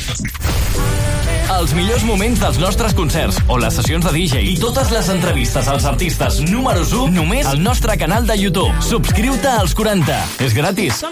Els millors moments dels nostres concerts o les sessions de DJ i totes les entrevistes als artistes números 1 només al nostre canal de YouTube. Subscriu-te als 40. És gratis.